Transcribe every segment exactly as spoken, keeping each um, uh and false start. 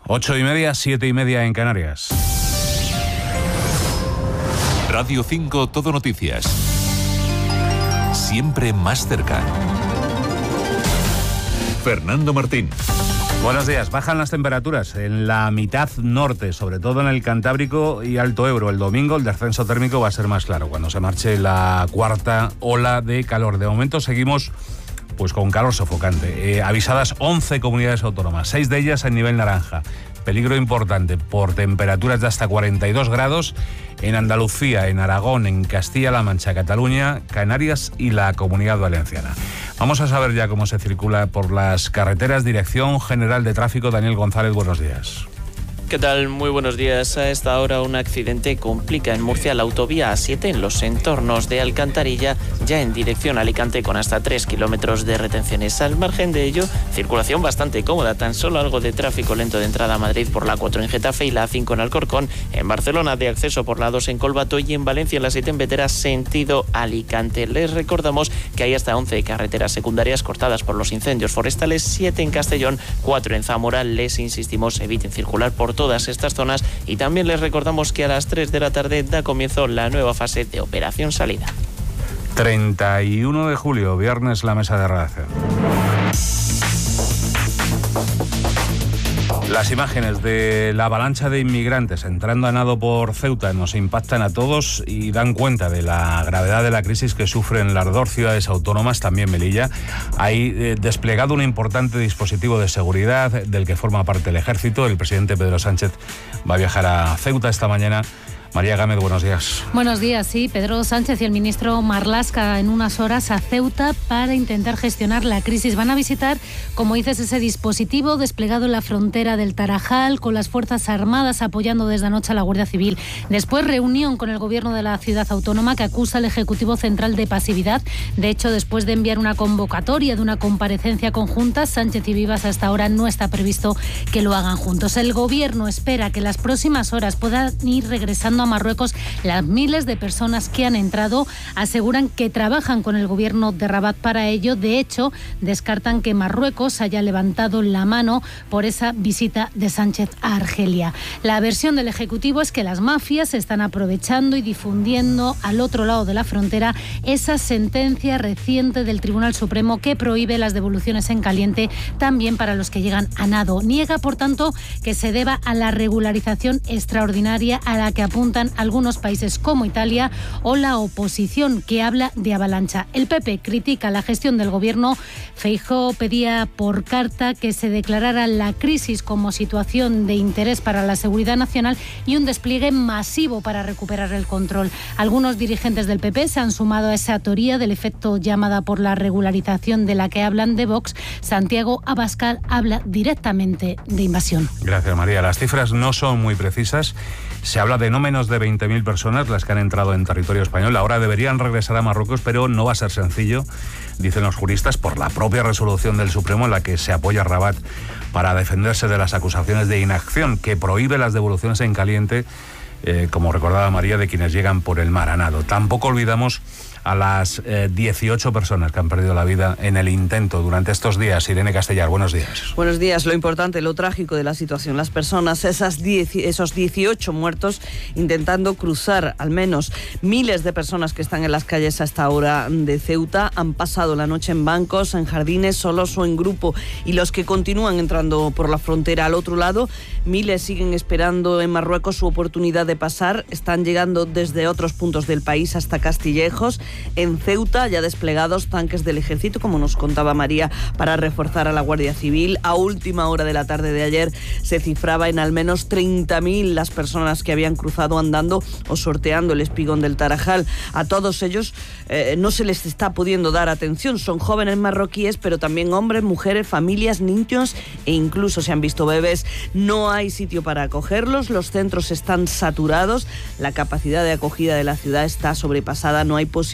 Ocho y media, siete y media en Canarias. Radio cinco Todo Noticias. Siempre más cerca. Fernando Martín. Buenos días. Bajan las temperaturas en la mitad norte, sobre todo en el Cantábrico y Alto Ebro. El domingo el descenso térmico va a ser más claro cuando se marche la cuarta ola de calor. De momento seguimos pues con calor sofocante. Eh, avisadas once comunidades autónomas, seis de ellas en nivel naranja. Peligro importante por temperaturas de hasta cuarenta y dos grados en Andalucía, en Aragón, en Castilla-La Mancha, Cataluña, Canarias y la Comunidad Valenciana. Vamos a saber ya cómo se circula por las carreteras. Dirección General de Tráfico, Daniel González, buenos días. ¿Qué tal? Muy buenos días. A esta hora un accidente complica en Murcia la autovía A siete en los entornos de Alcantarilla, ya en dirección a Alicante con hasta tres kilómetros de retenciones. Al margen de ello, circulación bastante cómoda, tan solo algo de tráfico lento de entrada a Madrid por la A cuatro en Getafe y la A cinco en Alcorcón, en Barcelona de acceso por la A dos en Colbato y en Valencia en la siete en Vetera sentido Alicante. Les recordamos que hay hasta once carreteras secundarias cortadas por los incendios forestales, siete en Castellón, cuatro en Zamora. Les insistimos, eviten circular por todas estas zonas y también les recordamos que a las tres de la tarde da comienzo la nueva fase de Operación Salida. treinta y uno de julio, viernes, la mesa de redacción. Las imágenes de la avalancha de inmigrantes entrando a nado por Ceuta nos impactan a todos y dan cuenta de la gravedad de la crisis que sufren las dos ciudades autónomas, también Melilla. Hay eh, desplegado un importante dispositivo de seguridad del que forma parte el Ejército. El presidente Pedro Sánchez va a viajar a Ceuta esta mañana. María Gámez, buenos días. Buenos días, sí. Pedro Sánchez y el ministro Marlaska en unas horas a Ceuta para intentar gestionar la crisis. Van a visitar, como dices, ese dispositivo desplegado en la frontera del Tarajal con las Fuerzas Armadas apoyando desde anoche a la Guardia Civil. Después, reunión con el gobierno de la ciudad autónoma que acusa al Ejecutivo Central de pasividad. De hecho, después de enviar una convocatoria de una comparecencia conjunta, Sánchez y Vivas hasta ahora no está previsto que lo hagan juntos. El gobierno espera que en las próximas horas puedan ir regresando a Marruecos las miles de personas que han entrado. Aseguran que trabajan con el gobierno de Rabat para ello. De hecho, descartan que Marruecos haya levantado la mano por esa visita de Sánchez a Argelia. La versión del Ejecutivo es que las mafias están aprovechando y difundiendo al otro lado de la frontera esa sentencia reciente del Tribunal Supremo que prohíbe las devoluciones en caliente también para los que llegan a nado. Niega, por tanto, que se deba a la regularización extraordinaria a la que apunta algunos países como Italia o la oposición que habla de avalancha. El P P critica la gestión del gobierno. Feijóo pedía por carta que se declarara la crisis como situación de interés para la seguridad nacional y un despliegue masivo para recuperar el control. Algunos dirigentes del P P se han sumado a esa teoría del efecto llamada por la regularización de la que hablan de Vox. Santiago Abascal habla directamente de invasión. Gracias, María. Las cifras no son muy precisas. Se habla de no menos de veinte mil personas las que han entrado en territorio español. Ahora deberían regresar a Marruecos, pero no va a ser sencillo, dicen los juristas, por la propia resolución del Supremo en la que se apoya Rabat para defenderse de las acusaciones de inacción que prohíbe las devoluciones en caliente, eh, como recordaba María, de quienes llegan por el mar a nado. Tampoco olvidamos a las eh, dieciocho personas que han perdido la vida en el intento durante estos días. Irene Castellar, buenos días. Buenos días. Lo importante, lo trágico de la situación, las personas, esas diez, esos dieciocho muertos intentando cruzar, al menos miles de personas que están en las calles a esta hora de Ceuta, han pasado la noche en bancos, en jardines, solos o en grupo, y los que continúan entrando por la frontera al otro lado, miles siguen esperando en Marruecos su oportunidad de pasar, están llegando desde otros puntos del país hasta Castillejos. En Ceuta ya desplegados tanques del Ejército, como nos contaba María, para reforzar a la Guardia Civil. A última hora de la tarde de ayer se cifraba en al menos treinta mil las personas que habían cruzado andando o sorteando el espigón del Tarajal. A todos ellos eh, no se les está pudiendo dar atención. Son jóvenes marroquíes, pero también hombres, mujeres, familias, niños e incluso se han visto bebés. No hay sitio para acogerlos, los centros están saturados, la capacidad de acogida de la ciudad está sobrepasada, no hay posibilidad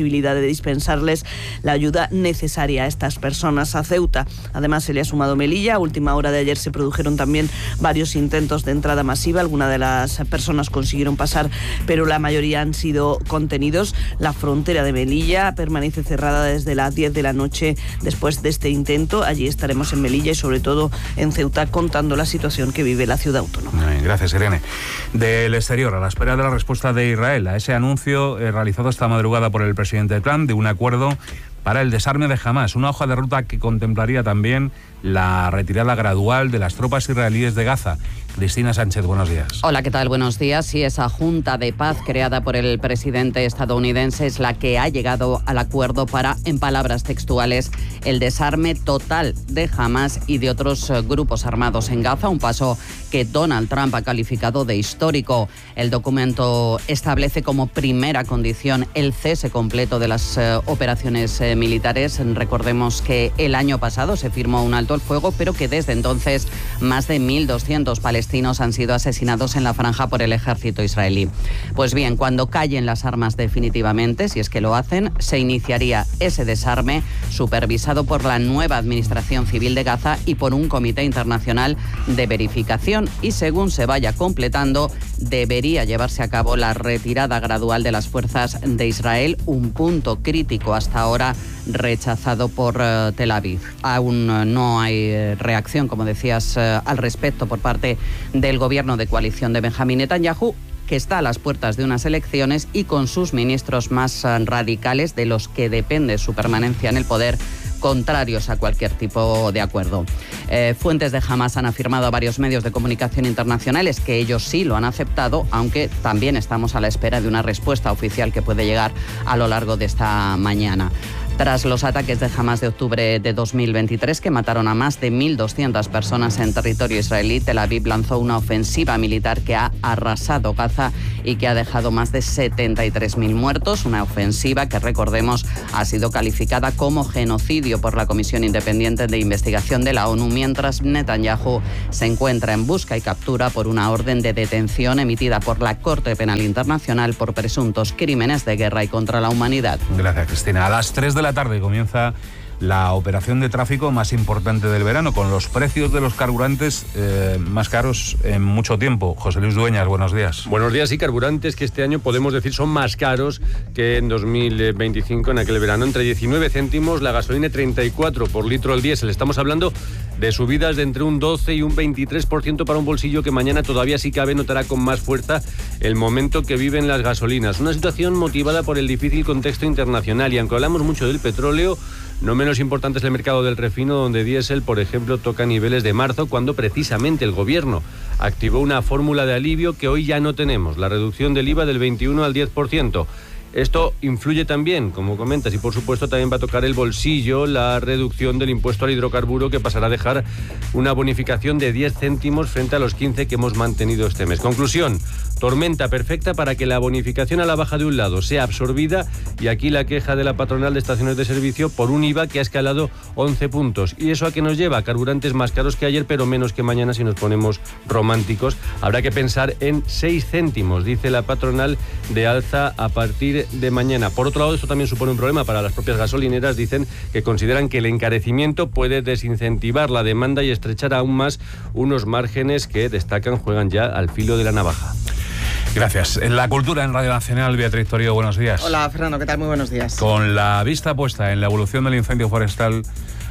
posibilidad de dispensarles la ayuda necesaria a estas personas. A Ceuta, además, se le ha sumado Melilla. A última hora de ayer se produjeron también varios intentos de entrada masiva. Algunas de las personas consiguieron pasar, pero la mayoría han sido contenidos. La frontera de Melilla permanece cerrada desde las diez de la noche después de este intento. Allí estaremos en Melilla y sobre todo en Ceuta contando la situación que vive la ciudad autónoma. Gracias, Irene. Del exterior, a la espera de la respuesta de Israel a ese anuncio eh, realizado esta madrugada por el presidente Trump de un acuerdo para el desarme de Hamás, una hoja de ruta que contemplaría también la retirada gradual de las tropas israelíes de Gaza. Cristina Sánchez, buenos días. Hola, ¿qué tal? Buenos días. Sí, esa junta de paz creada por el presidente estadounidense es la que ha llegado al acuerdo para, en palabras textuales, el desarme total de Hamás y de otros grupos armados en Gaza, un paso que Donald Trump ha calificado de histórico. El documento establece como primera condición el cese completo de las eh, operaciones eh, militares. Recordemos que el año pasado se firmó un alto el fuego, pero que desde entonces más de mil doscientos palestinos han sido asesinados en la franja por el ejército israelí. Pues bien, cuando callen las armas definitivamente, si es que lo hacen, se iniciaría ese desarme supervisado por la nueva Administración Civil de Gaza y por un comité internacional de verificación. Y según se vaya completando, debería llevarse a cabo la retirada gradual de las fuerzas de Israel, un punto crítico hasta ahora rechazado por uh, Tel Aviv. Aún uh, no hay reacción, como decías, uh, al respecto por parte del gobierno de coalición de Benjamín Netanyahu, que está a las puertas de unas elecciones y con sus ministros más uh, radicales, de los que depende su permanencia en el poder, contrarios a cualquier tipo de acuerdo. Eh, fuentes de Hamás han afirmado a varios medios de comunicación internacionales que ellos sí lo han aceptado, aunque también estamos a la espera de una respuesta oficial que puede llegar a lo largo de esta mañana. Tras los ataques de Hamás de octubre de dos mil veintitrés, que mataron a más de mil doscientas personas en territorio israelí, Tel Aviv lanzó una ofensiva militar que ha arrasado Gaza y que ha dejado más de setenta y tres mil muertos, una ofensiva que, recordemos, ha sido calificada como genocidio por la Comisión Independiente de Investigación de la ONU, mientras Netanyahu se encuentra en busca y captura por una orden de detención emitida por la Corte Penal Internacional por presuntos crímenes de guerra y contra la humanidad. Gracias, Cristina. A las tres de la tarde comienza la operación de tráfico más importante del verano, con los precios de los carburantes eh, más caros en mucho tiempo. José Luis Dueñas, buenos días. Buenos días. Y carburantes que este año podemos decir son más caros que en dos mil veinticinco, en aquel verano. Entre diecinueve céntimos la gasolina y treinta y cuatro por litro el diésel. Estamos hablando de subidas de entre un doce y un veintitrés por ciento para un bolsillo que mañana todavía, si cabe, notará con más fuerza el momento que viven las gasolinas. Una situación motivada por el difícil contexto internacional. Y aunque hablamos mucho del petróleo, no menos importante es el mercado del refino, donde diésel, por ejemplo, toca niveles de marzo, cuando precisamente el gobierno activó una fórmula de alivio que hoy ya no tenemos, la reducción del I V A del veintiuno al diez por ciento. Esto influye también, como comentas, y por supuesto también va a tocar el bolsillo la reducción del impuesto al hidrocarburo, que pasará a dejar una bonificación de diez céntimos frente a los quince que hemos mantenido este mes. Conclusión, tormenta perfecta para que la bonificación a la baja de un lado sea absorbida, y aquí la queja de la patronal de estaciones de servicio por un I V A que ha escalado once puntos. ¿Y eso a qué nos lleva? Carburantes más caros que ayer, pero menos que mañana si nos ponemos románticos. Habrá que pensar en seis céntimos, dice la patronal, de alza a partir de mañana. Por otro lado, esto también supone un problema para las propias gasolineras. Dicen que consideran que el encarecimiento puede desincentivar la demanda y estrechar aún más unos márgenes que, destacan, juegan ya al filo de la navaja. Gracias. En la cultura en Radio Nacional, Beatriz Torío, buenos días. Hola, Fernando, ¿qué tal? Muy buenos días. Con la vista puesta en la evolución del incendio forestal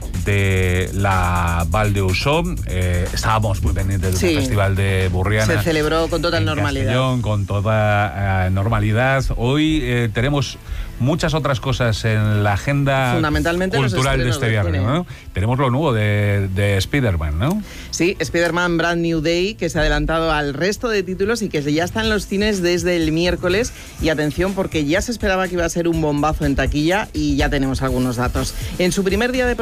de la Val de Uso, eh, estábamos muy pendientes del sí. Festival de Burriana. Se celebró con total normalidad. Castellón, con toda eh, normalidad. Hoy eh, tenemos muchas otras cosas en la agenda cultural de este viernes, ¿no? Tenemos lo nuevo de, de Spider-Man, ¿no? Sí, Spider-Man Brand New Day, que se ha adelantado al resto de títulos y que ya está en los cines desde el miércoles. Y atención, porque ya se esperaba que iba a ser un bombazo en taquilla y ya tenemos algunos datos. En su primer día de proyección,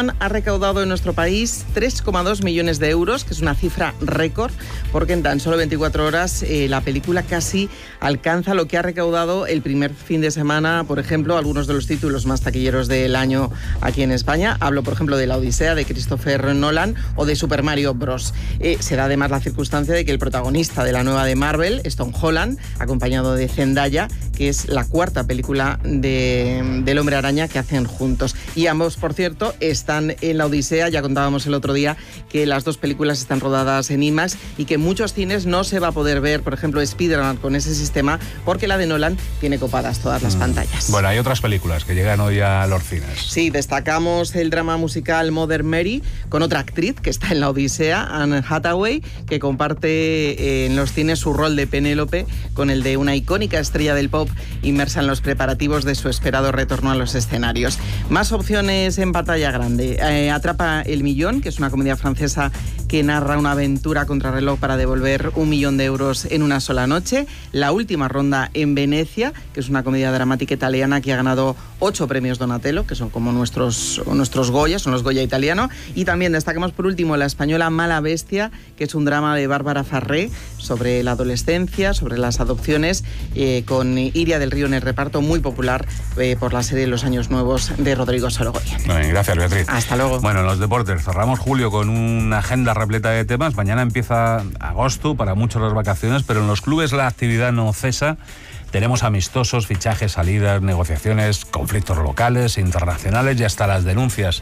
producción ha recaudado en nuestro país tres coma dos millones de euros, que es una cifra récord, porque en tan solo veinticuatro horas eh, la película casi alcanza lo que ha recaudado el primer fin de semana, por ejemplo, algunos de los títulos más taquilleros del año aquí en España. Hablo, por ejemplo, de La Odisea, de Christopher Nolan, o de Super Mario Bros. Eh, se da además la circunstancia de que el protagonista de la nueva de Marvel es Tom Holland, acompañado de Zendaya, que es la cuarta película de, del Hombre Araña que hacen juntos. Y ambos, por cierto, están en La Odisea. Ya contábamos el otro día que las dos películas están rodadas en IMAX y que en muchos cines no se va a poder ver, por ejemplo, Spider-Man con ese sistema, porque la de Nolan tiene copadas todas las mm. pantallas. Bueno, hay otras películas que llegan hoy a los cines. Sí, destacamos el drama musical Mother Mary, con otra actriz que está en La Odisea, Anne Hathaway, que comparte eh, en los cines su rol de Penélope con el de una icónica estrella del pop inmersa en los preparativos de su esperado retorno a los escenarios. Más opciones en pantalla grande. Eh, Atrapa el millón, que es una comedia francesa que narra una aventura contrarreloj para devolver un millón de euros en una sola noche. La última ronda en Venecia, que es una comedia dramática italiana que ha ganado ocho premios Donatello, que son como nuestros, nuestros Goya, son los Goya italianos. Y también destacamos por último la española Mala Bestia, que es un drama de Bárbara Farré sobre la adolescencia, sobre las adopciones, eh, con Iria del Río en el reparto, muy popular eh, por la serie Los Años Nuevos de Rodrigo Sorogoyen. Bueno, gracias, Beatriz. Hasta luego. Bueno, en los deportes cerramos julio con una agenda repleta de temas. Mañana empieza agosto, para muchos las vacaciones, pero en los clubes la actividad no cesa. Tenemos amistosos, fichajes, salidas, negociaciones, conflictos locales, internacionales y hasta las denuncias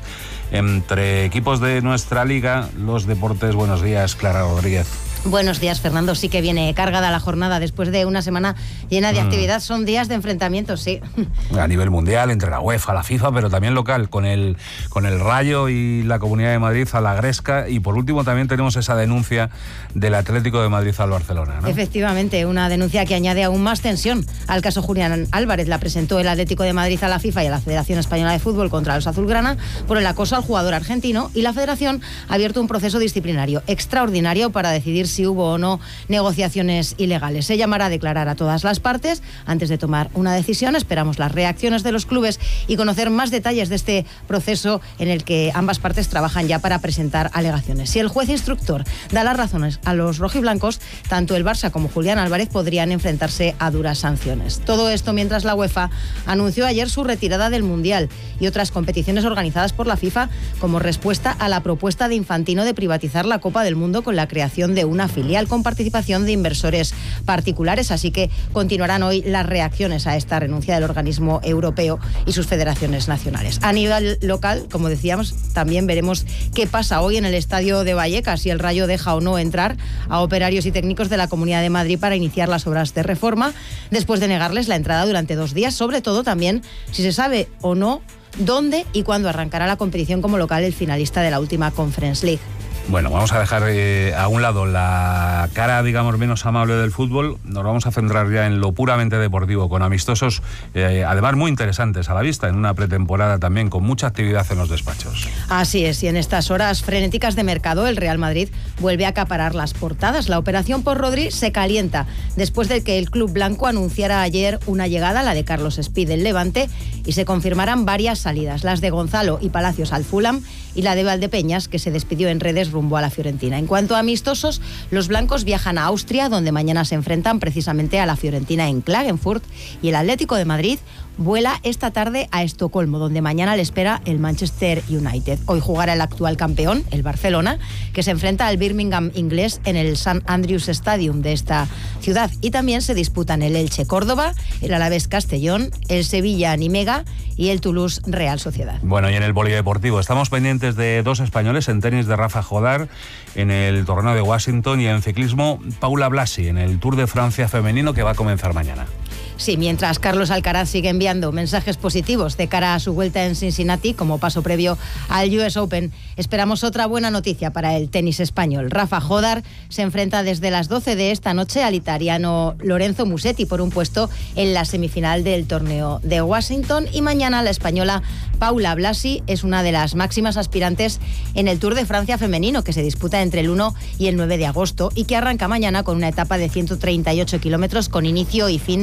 entre equipos de nuestra liga. Los deportes, buenos días, Clara Rodríguez. Buenos días, Fernando. Sí que viene cargada la jornada después de una semana llena de mm. actividad. Son días de enfrentamientos, sí. A nivel mundial, entre la UEFA, la FIFA, pero también local, con el, con el Rayo y la Comunidad de Madrid a la Gresca. Y por último también tenemos esa denuncia del Atlético de Madrid al Barcelona, ¿no? Efectivamente, una denuncia que añade aún más tensión al caso Julián Álvarez. La presentó el Atlético de Madrid a la FIFA y a la Federación Española de Fútbol contra los azulgrana por el acoso al jugador argentino, y la Federación ha abierto un proceso disciplinario extraordinario para decidir si hubo o no negociaciones ilegales. Se llamará a declarar a todas las partes antes de tomar una decisión. Esperamos las reacciones de los clubes y conocer más detalles de este proceso en el que ambas partes trabajan ya para presentar alegaciones. Si el juez instructor da las razones a los rojiblancos, tanto el Barça como Julián Álvarez podrían enfrentarse a duras sanciones. Todo esto mientras la UEFA anunció ayer su retirada del Mundial y otras competiciones organizadas por la FIFA como respuesta a la propuesta de Infantino de privatizar la Copa del Mundo con la creación de una filial con participación de inversores particulares. Así que continuarán hoy las reacciones a esta renuncia del organismo europeo y sus federaciones nacionales. A nivel local, como decíamos, también veremos qué pasa hoy en el estadio de Vallecas, si el Rayo deja o no entrar a operarios y técnicos de la Comunidad de Madrid para iniciar las obras de reforma, después de negarles la entrada durante dos días, sobre todo también si se sabe o no dónde y cuándo arrancará la competición como local el finalista de la última Conference League. Bueno, vamos a dejar eh, a un lado la cara, digamos, menos amable del fútbol. Nos vamos a centrar ya en lo puramente deportivo, con amistosos, eh, además muy interesantes a la vista, en una pretemporada también con mucha actividad en los despachos. Así es, y en estas horas frenéticas de mercado, el Real Madrid vuelve a acaparar las portadas. La operación por Rodri se calienta después de que el club blanco anunciara ayer una llegada, la de Carlos Espí del Levante, y se confirmaran varias salidas, las de Gonzalo y Palacios al Fulham y la de Valdepeñas, que se despidió en redes rumbo a la Fiorentina. En cuanto a amistosos, los blancos viajan a Austria, donde mañana se enfrentan precisamente a la Fiorentina en Klagenfurt, y el Atlético de Madrid vuela esta tarde a Estocolmo, donde mañana le espera el Manchester United. Hoy jugará el actual campeón, el Barcelona, que se enfrenta al Birmingham inglés en el St Andrews Stadium de esta ciudad. Y también se disputan el Elche Córdoba, el Alavés Castellón, el Sevilla Nimega y el Toulouse Real Sociedad. Bueno, y en el polideportivo estamos pendientes de dos españoles: en tenis de Rafa Jodar en el torneo de Washington, y en ciclismo Paula Blasi en el Tour de Francia femenino, que va a comenzar mañana. Sí, mientras Carlos Alcaraz sigue enviando mensajes positivos de cara a su vuelta en Cincinnati como paso previo al U S Open, esperamos otra buena noticia para el tenis español. Rafa Jodar se enfrenta desde las doce de esta noche al italiano Lorenzo Musetti por un puesto en la semifinal del torneo de Washington, y mañana la española Paula Blasi es una de las máximas aspirantes en el Tour de Francia femenino, que se disputa entre el uno y el nueve de agosto y que arranca mañana con una etapa de ciento treinta y ocho kilómetros con inicio y fin en la ciudad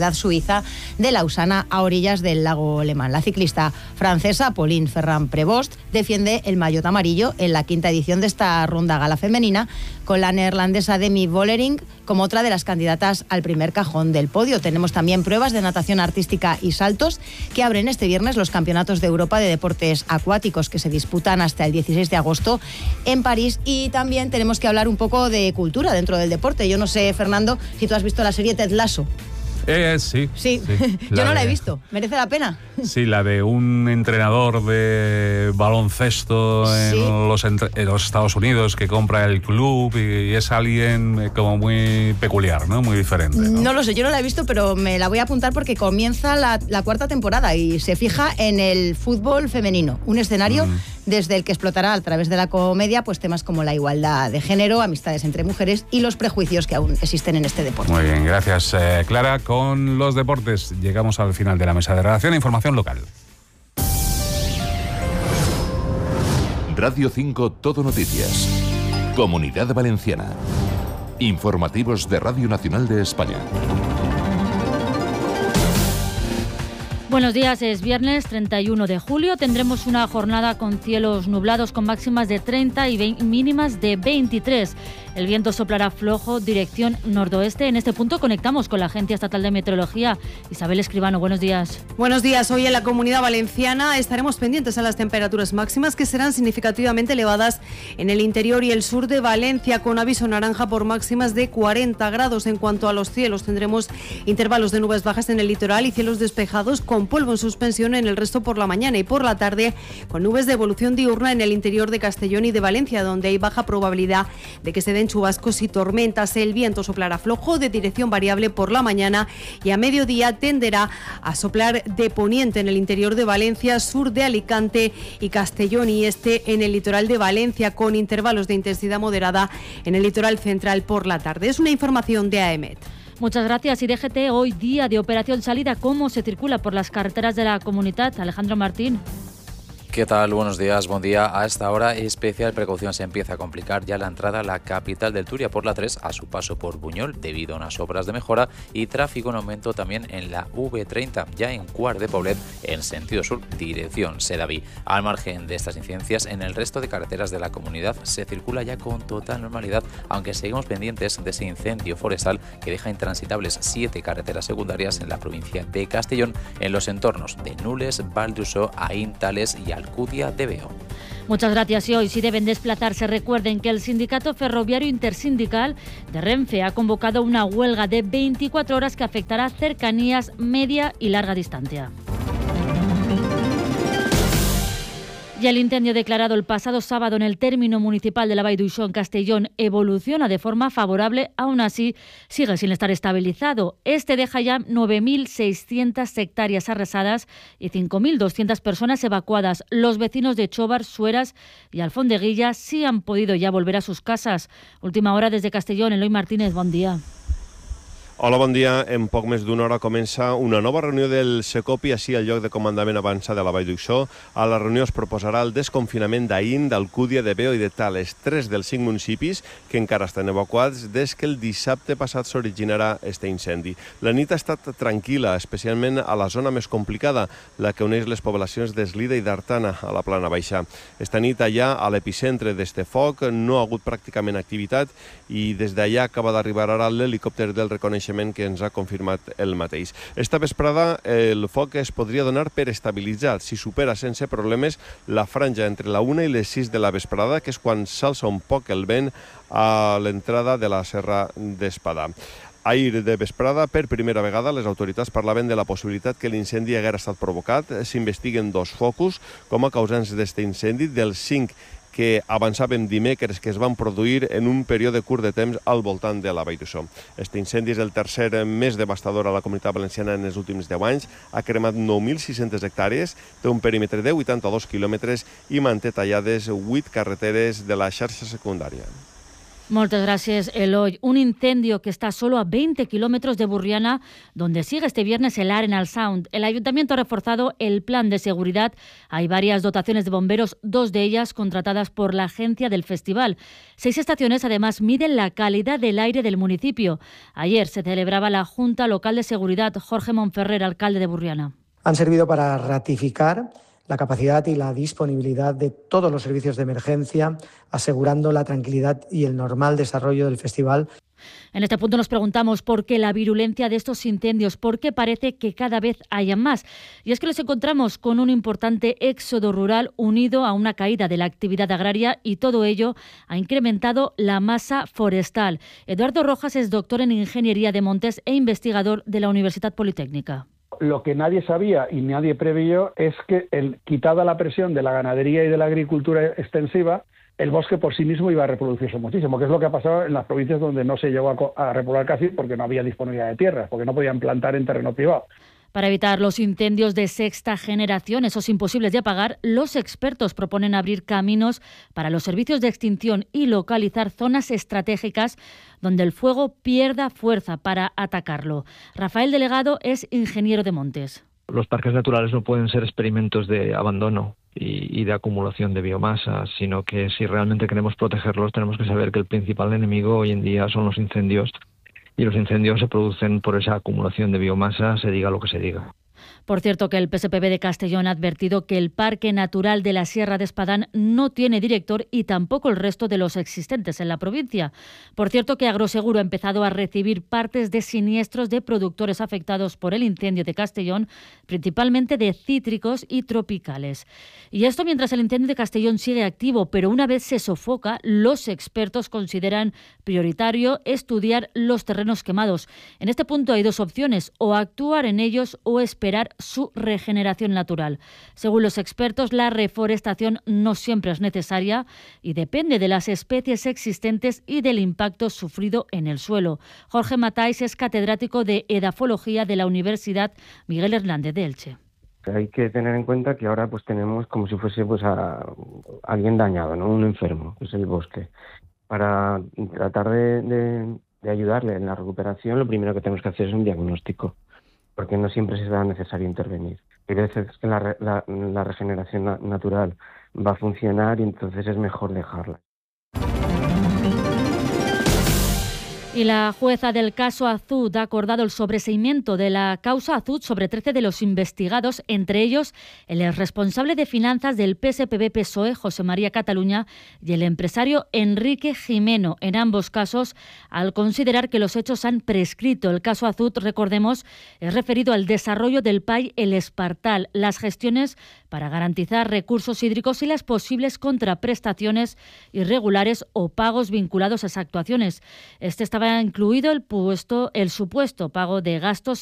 ciudad suiza de Lausana, a orillas del lago Le Mans. La ciclista francesa Pauline Ferrand-Prévost defiende el maillot amarillo en la quinta edición de esta ronda gala femenina, con la neerlandesa Demi Vollering como otra de las candidatas al primer cajón del podio. Tenemos también pruebas de natación artística y saltos que abren este viernes los campeonatos de Europa de deportes acuáticos, que se disputan hasta el dieciséis de agosto en París. Y también tenemos que hablar un poco de cultura dentro del deporte. Yo no sé, Fernando, si tú has visto la serie Ted Lasso. Eh, sí. Sí, sí. Yo no la he de... visto. ¿Merece la pena? Sí, la de un entrenador de baloncesto en, ¿Sí? los, entre... en los Estados Unidos que compra el club y es alguien como muy peculiar, ¿no? Muy diferente, ¿no? No lo sé, yo no la he visto, pero me la voy a apuntar porque comienza la, la cuarta temporada y se fija en el fútbol femenino, un escenario mm. desde el que explotará a través de la comedia pues temas como la igualdad de género, amistades entre mujeres y los prejuicios que aún existen en este deporte. Muy bien, gracias, eh, Clara. Con los deportes llegamos al final de la mesa de redacción. Información local. Radio cinco Todo Noticias. Comunidad Valenciana. Informativos de Radio Nacional de España. Buenos días, es viernes treinta y uno de julio. Tendremos una jornada con cielos nublados con máximas de treinta y mínimas de veintitrés. El viento soplará flojo, dirección noroeste. En este punto conectamos con la Agencia Estatal de Meteorología. Isabel Escribano, buenos días. Buenos días. Hoy en la Comunidad Valenciana estaremos pendientes a las temperaturas máximas, que serán significativamente elevadas en el interior y el sur de Valencia, con aviso naranja por máximas de cuarenta grados. En cuanto a los cielos, tendremos intervalos de nubes bajas en el litoral y cielos despejados con polvo en suspensión en el resto por la mañana, y por la tarde con nubes de evolución diurna en el interior de Castellón y de Valencia, donde hay baja probabilidad de que se den chubascos y tormentas. El viento soplará flojo, de dirección variable por la mañana, y a mediodía tenderá a soplar de poniente en el interior de Valencia, sur de Alicante y Castellón y este en el litoral de Valencia, con intervalos de intensidad moderada en el litoral central por la tarde. Es una información de A E M E T. Muchas gracias. Y D G T, hoy día de operación salida. ¿Cómo se circula por las carreteras de la comunidad? Alejandro Martín. ¿Qué tal? Buenos días, buen día. A esta hora, especial precaución, se empieza a complicar ya la entrada a la capital del Turia por la tres a su paso por Buñol debido a unas obras de mejora, y tráfico en aumento también en la V treinta, ya en Quart de Poblet, en sentido sur, dirección Sedaví. Al margen de estas incidencias, en el resto de carreteras de la comunidad se circula ya con total normalidad, aunque seguimos pendientes de ese incendio forestal que deja intransitables siete carreteras secundarias en la provincia de Castellón, en los entornos de Nules, Val d'Uixó, Aín, Tales y Alcudia de Veo. Muchas gracias. Y hoy, si deben desplazarse, recuerden que el Sindicato Ferroviario Intersindical de Renfe ha convocado una huelga de veinticuatro horas que afectará cercanías, media y larga distancia. Y el incendio declarado el pasado sábado en el término municipal de la Vall d'Uixó, en Castellón, evoluciona de forma favorable. Aún así, sigue sin estar estabilizado. Este deja ya nueve mil seiscientas hectáreas arrasadas y cinco mil doscientas personas evacuadas. Los vecinos de Chobar, Sueras y Alfondeguilla sí han podido ya volver a sus casas. Última hora desde Castellón. Eloi Martínez, bon dia. Hola, bon dia. En poc més d'una hora comença una nova reunió del Secopi, així al lloc de comandament avançat de la Vall d'Uixó. A la reunió es proposarà el desconfinament d'Aín, d'Alcúdia, de Veo i de Tales, tres dels cinc municipis que encara estan evacuats des que el dissabte passat s'originarà este incendi. La nit ha estat tranquil·la, especialment a la zona més complicada, la que uneix les poblacions d'Eslida i d'Artana, a la plana baixa. Esta nit allà, a l'epicentre d'este foc, no ha hagut pràcticament activitat i des d'allà acaba d'arribar ara l'helicòpter del reconeixement que ens ha confirmat el mateix. Esta vesprada el foc es podria donar per estabilitzat si supera sense problemes la franja entre la una i les sis de la vesprada, que és quan s'alça un poc el vent a l'entrada de la Serra d'Espadà. Ahir de vesprada, per primera vegada, les autoritats parlaven de la possibilitat que l'incendi haguera estat provocat. S'investiguen dos focus com a causants d'aquest incendi, dels cinc que avançàvem dimecres que es van produir en un període curt de temps al voltant de la Vall d'Uixó. Este incendi és el tercer més devastador a la Comunitat Valenciana en els últims deu anys. Ha cremat nou mil sis-centes hectàrees, té un perímetre de vuitanta-dos quilòmetres i manté tallades vuit carreteres de la xarxa secundària. Moltes gràcies, Eloi. Un incendio que está solo a veinte kilómetros de Burriana, donde sigue este viernes el Arenal Sound. El ayuntamiento ha reforzado el plan de seguridad. Hay varias dotaciones de bomberos, dos de ellas contratadas por la agencia del festival. Seis estaciones además miden la calidad del aire del municipio. Ayer se celebraba la Junta Local de Seguridad. Jorge Monferrer, alcalde de Burriana. Han servido para ratificar la capacidad y la disponibilidad de todos los servicios de emergencia, asegurando la tranquilidad y el normal desarrollo del festival. En este punto nos preguntamos por qué la virulencia de estos incendios, por qué parece que cada vez haya más. Y es que nos encontramos con un importante éxodo rural unido a una caída de la actividad agraria y todo ello ha incrementado la masa forestal. Eduardo Rojas es doctor en Ingeniería de Montes e investigador de la Universidad Politécnica. Lo que nadie sabía y nadie preveyó es que, el, quitada la presión de la ganadería y de la agricultura extensiva, el bosque por sí mismo iba a reproducirse muchísimo, que es lo que ha pasado en las provincias donde no se llegó a, a repoblar casi porque no había disponibilidad de tierras, porque no podían plantar en terreno privado. Para evitar los incendios de sexta generación, esos imposibles de apagar, los expertos proponen abrir caminos para los servicios de extinción y localizar zonas estratégicas donde el fuego pierda fuerza para atacarlo. Rafael Delegado es ingeniero de montes. Los parques naturales no pueden ser experimentos de abandono y, y de acumulación de biomasa, sino que si realmente queremos protegerlos tenemos que saber que el principal enemigo hoy en día son los incendios. Y los incendios se producen por esa acumulación de biomasa, se diga lo que se diga. Por cierto, que el P S P B de Castellón ha advertido que el Parque Natural de la Sierra de Espadán no tiene director y tampoco el resto de los existentes en la provincia. Por cierto, que Agroseguro ha empezado a recibir partes de siniestros de productores afectados por el incendio de Castellón, principalmente de cítricos y tropicales. Y esto mientras el incendio de Castellón sigue activo, pero una vez se sofoca, los expertos consideran prioritario estudiar los terrenos quemados. En este punto hay dos opciones, o actuar en ellos o esperar su regeneración natural. Según los expertos, la reforestación no siempre es necesaria y depende de las especies existentes y del impacto sufrido en el suelo. Jorge Matáis es catedrático de edafología de la Universidad Miguel Hernández de Elche. Hay que tener en cuenta que ahora pues tenemos como si fuese pues a alguien dañado, ¿no? Un enfermo, que es el bosque. Para tratar de, de, de ayudarle en la recuperación, lo primero que tenemos que hacer es un diagnóstico, porque no siempre será necesario intervenir. Hay veces que la, la, la regeneración na- natural va a funcionar y entonces es mejor dejarla. Y la jueza del caso Azud ha acordado el sobreseimiento de la causa Azud sobre trece de los investigados, entre ellos el responsable de finanzas del P S P B P S O E, José María Cataluña, y el empresario Enrique Jimeno, en ambos casos, al considerar que los hechos han prescrito. El caso Azud, recordemos, es referido al desarrollo del P A I El Espartal, las gestiones para garantizar recursos hídricos y las posibles contraprestaciones irregulares o pagos vinculados a esas actuaciones. Este estaba incluido el, puesto, el supuesto pago de gastos